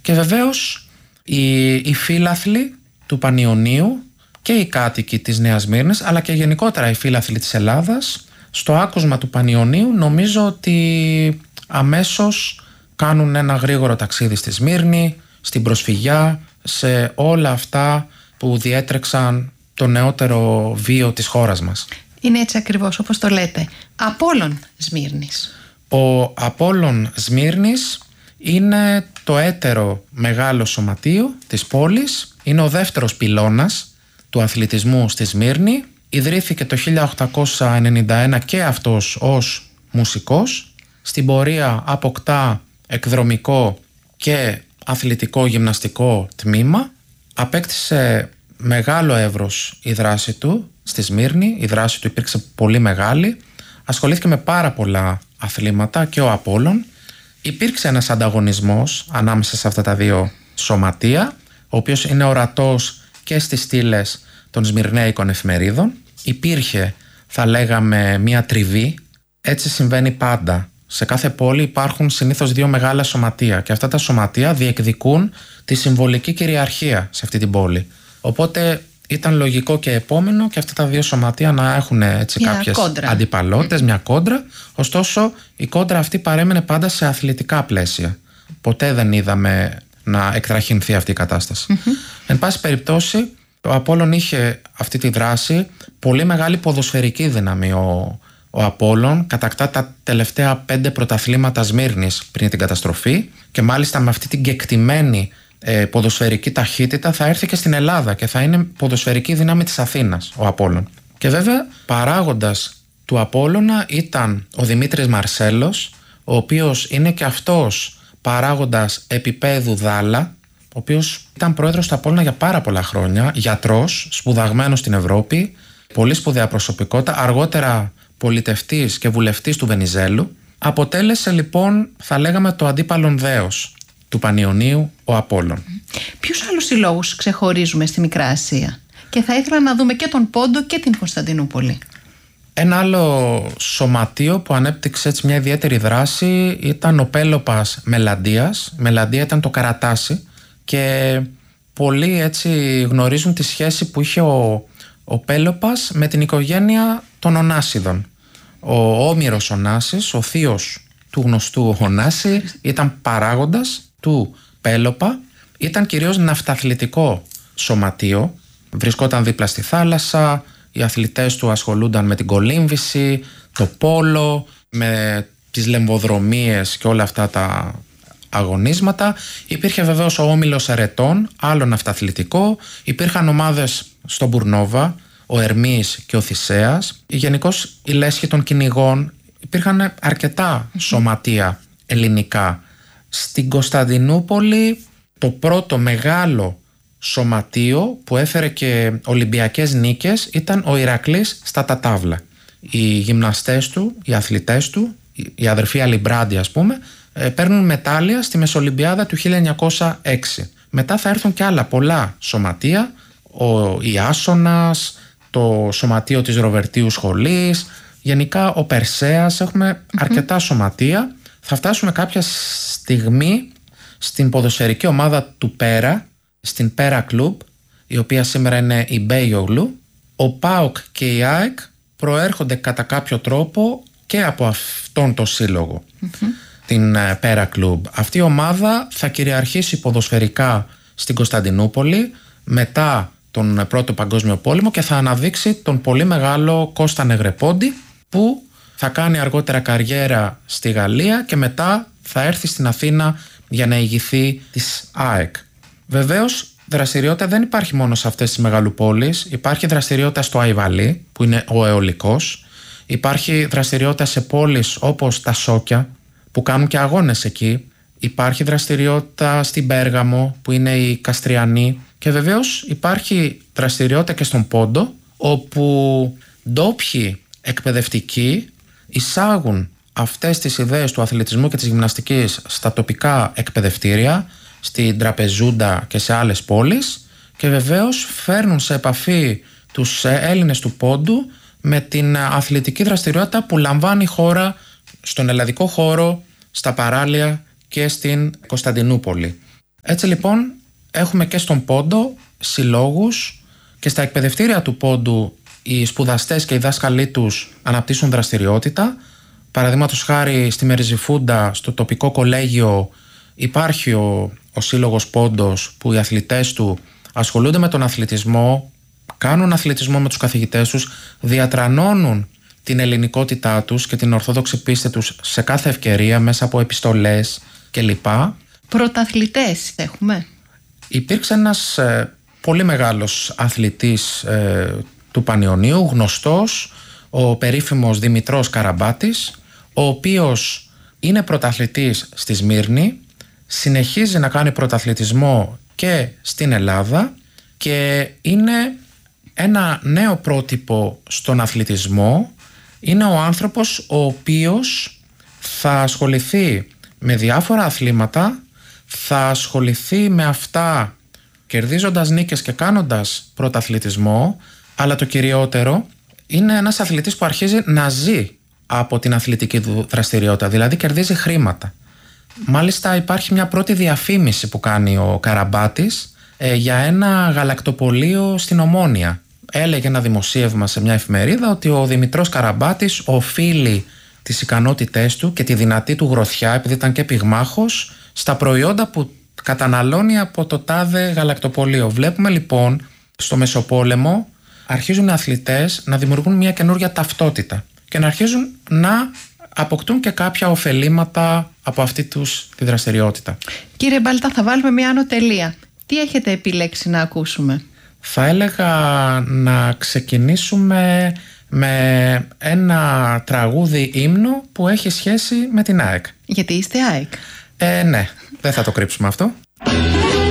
Και βεβαίως οι φίλαθλοι του Πανιωνίου και οι κάτοικοι της Νέας Σμύρνης, αλλά και γενικότερα οι φίλαθλοι της Ελλάδας, στο άκουσμα του Πανιωνίου νομίζω ότι αμέσως κάνουν ένα γρήγορο ταξίδι στη Σμύρνη, στην προσφυγιά, σε όλα αυτά που διέτρεξαν το νεότερο βίο της χώρας μας. Είναι έτσι ακριβώς όπως το λέτε. Απόλλων Σμύρνης. Ο Απόλλων Σμύρνης είναι το έτερο μεγάλο σωματείο της πόλης. Είναι ο δεύτερος πυλώνας του αθλητισμού στη Σμύρνη. Ιδρύθηκε το 1891 και αυτός ως μουσικός. Στην πορεία αποκτά εκδρομικό και αθλητικό γυμναστικό τμήμα. Απέκτησε μεγάλο εύρος η δράση του στη Σμύρνη. Η δράση του υπήρξε πολύ μεγάλη. Ασχολήθηκε με πάρα πολλά αθλήματα και ο Απόλλων. Υπήρξε ένας ανταγωνισμός ανάμεσα σε αυτά τα δύο σωματεία, ο οποίος είναι ορατός και στις στήλες των σμυρναίικων εφημερίδων. Υπήρχε, θα λέγαμε, μια τριβή. Έτσι συμβαίνει πάντα. Σε κάθε πόλη υπάρχουν συνήθως δύο μεγάλα σωματεία και αυτά τα σωματεία διεκδικούν τη συμβολική κυριαρχία σε αυτή την πόλη. Οπότε ήταν λογικό και επόμενο και αυτά τα δύο σωματεία να έχουν έτσι κάποιες αντιπαλότητες, μια κόντρα. Ωστόσο, η κόντρα αυτή παρέμενε πάντα σε αθλητικά πλαίσια. Ποτέ δεν είδαμε να εκτραχυνθεί αυτή η κατάσταση. Εν πάση περιπτώσει, ο Απόλλων είχε αυτή τη δράση, πολύ μεγάλη ποδοσφαιρική δύναμη ο Απόλλων, κατακτά τα τελευταία 5 πρωταθλήματα Σμύρνης πριν την καταστροφή και μάλιστα με αυτή την κεκτημένη ποδοσφαιρική ταχύτητα θα έρθει και στην Ελλάδα και θα είναι ποδοσφαιρική δύναμη της Αθήνας ο Απόλλων. Και βέβαια παράγοντας του Απόλλωνα ήταν ο Δημήτρης Μαρσέλος, ο οποίος είναι και αυτός παράγοντας επίπεδου Δάλα, ο οποίος ήταν πρόεδρος του Απόλλωνα για πάρα πολλά χρόνια, γιατρός, σπουδαγμένος στην Ευρώπη, πολύ σπουδαία προσωπικότητα, αργότερα πολιτευτής και βουλευτής του Βενιζέλου. Αποτέλεσε λοιπόν, θα λέγαμε, το αντίπαλον δέος του Πανιωνίου, ο Απόλλων. Ποιους άλλους συλλόγους ξεχωρίζουμε στη Μικρά Ασία? Και θα ήθελα να δούμε και τον Πόντο και την Κωνσταντινούπολη. Ένα άλλο σωματείο που ανέπτυξε έτσι μια ιδιαίτερη δράση ήταν ο Πέλοπας Μελαντίας. Μελαντία ήταν το Καρατάσι και πολλοί έτσι γνωρίζουν τη σχέση που είχε ο Πέλοπας με την οικογένεια των Ωνάσιδων. Ο Όμηρος Ωνάσης, ο θείος του γνωστού Ωνάση, ήταν παράγοντας του Πέλοπα. Ήταν κυρίως ναυταθλητικό σωματείο, βρισκόταν δίπλα στη θάλασσα, οι αθλητές του ασχολούνταν με την κολύμβηση, το πόλο, με τις λεμβοδρομίες και όλα αυτά τα αγωνίσματα. Υπήρχε βεβαίως ο Όμιλος Ερετών, άλλο ναυταθλητικό. Υπήρχαν ομάδες στον Μπουρνόβα, ο Ερμής και ο Θησέας. Γενικώς η λέσχη των κυνηγών. Υπήρχαν αρκετά σωματεία ελληνικά. Στην Κωνσταντινούπολη το πρώτο μεγάλο σωματείο που έφερε και Ολυμπιακές νίκες ήταν ο Ηρακλής στα Τατάβλα. Οι γυμναστές του, οι αθλητές του, οι αδερφοί Αλιμπράντι ας πούμε, παίρνουν μετάλλια στη Μεσολυμπιάδα του 1906. Μετά θα έρθουν και άλλα πολλά σωματεία, ο Ιάσονας, το σωματείο της Ροβερτίου Σχολής, γενικά ο Περσέας, έχουμε αρκετά σωματεία. Θα φτάσουμε κάποια στιγμή στην ποδοσφαιρική ομάδα του Πέρα, στην Πέρα Κλουμπ, η οποία σήμερα είναι η Μπέιογλου. Ο ΠΑΟΚ και η ΑΕΚ προέρχονται κατά κάποιο τρόπο και από αυτόν τον σύλλογο, την Πέρα Κλουμπ. Αυτή η ομάδα θα κυριαρχήσει ποδοσφαιρικά στην Κωνσταντινούπολη μετά τον Πρώτο Παγκόσμιο Πόλεμο και θα αναδείξει τον πολύ μεγάλο Κώστα Νεγρεπόντι, που θα κάνει αργότερα καριέρα στη Γαλλία και μετά θα έρθει στην Αθήνα για να ηγηθεί της ΑΕΚ. Βεβαίως, δραστηριότητα δεν υπάρχει μόνο σε αυτές τις μεγαλοπόλεις. Υπάρχει δραστηριότητα στο Αϊβαλί, που είναι ο αιωλικός. Υπάρχει δραστηριότητα σε πόλεις όπως τα Σόκια, που κάνουν και αγώνες εκεί. Υπάρχει δραστηριότητα στην Πέργαμο, που είναι η Καστριανή. Και βεβαίως υπάρχει δραστηριότητα και στον Πόντο, όπου ντόπιοι εκπαιδευτικοί εισάγουν αυτές τις ιδέες του αθλητισμού και της γυμναστικής στα τοπικά εκπαιδευτήρια, στην Τραπεζούντα και σε άλλες πόλεις, και βεβαίως φέρνουν σε επαφή τους Έλληνες του Πόντου με την αθλητική δραστηριότητα που λαμβάνει η χώρα στον ελλαδικό χώρο, στα παράλια και στην Κωνσταντινούπολη. Έτσι λοιπόν έχουμε και στον Πόντο συλλόγους και στα εκπαιδευτήρια του Πόντου οι σπουδαστές και οι δάσκαλοι τους αναπτύσσουν δραστηριότητα. Παραδείγματος χάρη στη Μεριζιφούντα, στο τοπικό κολέγιο, υπάρχει ο Σύλλογος Πόντος που οι αθλητές του ασχολούνται με τον αθλητισμό, κάνουν αθλητισμό με τους καθηγητές τους, διατρανώνουν την ελληνικότητά τους και την ορθόδοξη πίστη τους σε κάθε ευκαιρία μέσα από επιστολές κλπ. Πρωταθλητές έχουμε. Υπήρξε ένας πολύ μεγάλος αθλητής του Πανιωνίου, γνωστός, ο περίφημος Δημητρός Καραμπάτης, ο οποίος είναι πρωταθλητής στη Σμύρνη, συνεχίζει να κάνει πρωταθλητισμό και στην Ελλάδα και είναι ένα νέο πρότυπο στον αθλητισμό. Είναι ο άνθρωπος ο οποίος θα ασχοληθεί με διάφορα αθλήματα, θα ασχοληθεί με αυτά κερδίζοντας νίκες και κάνοντας πρωταθλητισμό, αλλά το κυριότερο είναι ένας αθλητής που αρχίζει να ζει από την αθλητική του δραστηριότητα, δηλαδή κερδίζει χρήματα. Μάλιστα υπάρχει μια πρώτη διαφήμιση που κάνει ο Καραμπάτης για ένα γαλακτοπωλείο στην Ομόνια. Έλεγε ένα δημοσίευμα σε μια εφημερίδα ότι ο Δημητρός Καραμπάτης οφείλει τις ικανότητές του και τη δυνατή του γροθιά, επειδή ήταν και πυγμάχος, στα προϊόντα που καταναλώνει από το τάδε γαλακτοπωλείο. Βλέπουμε λοιπόν στο Μεσοπόλεμο αρχίζουν οι αθλητές να δημιουργούν μια καινούργια ταυτότητα και να αρχίζουν να αποκτούν και κάποια ωφελήματα από αυτή τους τη δραστηριότητα. Κύριε Μπάλτα, θα βάλουμε μια άνω τελεία. Τι έχετε επιλέξει να ακούσουμε? Θα έλεγα να ξεκινήσουμε με ένα τραγούδι ύμνο που έχει σχέση με την ΑΕΚ. Γιατί είστε ΑΕΚ? Ναι, δεν θα το κρύψουμε αυτό.